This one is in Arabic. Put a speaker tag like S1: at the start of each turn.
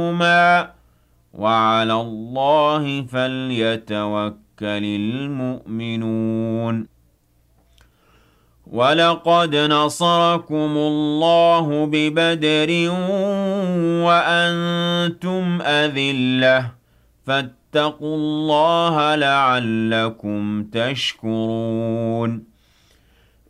S1: وعلى الله فليتوكل المؤمنون ولقد نصركم الله ببدر وأنتم أذلة فاتقوا الله لعلكم تشكرون